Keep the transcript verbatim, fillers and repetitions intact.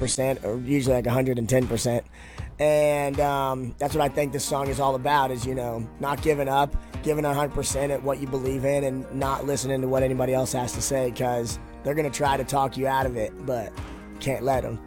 percent or usually like one hundred ten percent. And um, that's what I think this song is all about is, you know, not giving up, giving one hundred percent at what you believe in and not listening to what anybody else has to say because they're going to try to talk you out of it, but can't let them.